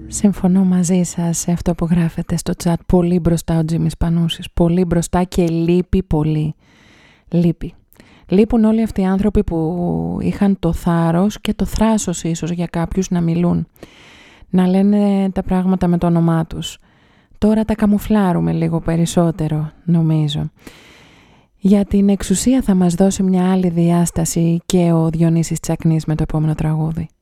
Συμφωνώ μαζί σας σε αυτό που γράφετε στο chat. Πολύ μπροστά ο Τζίμις Πανούσης. Πολύ μπροστά και λείπει πολύ. Λείπει. Λείπουν όλοι αυτοί οι άνθρωποι που είχαν το θάρρος και το θράσος ίσως για κάποιους να μιλούν. Να λένε τα πράγματα με το όνομά τους. Τώρα τα καμουφλάρουμε λίγο περισσότερο, νομίζω. Για την εξουσία θα μας δώσει μια άλλη διάσταση και ο Διονύσης Τσακνής με το επόμενο τραγούδι.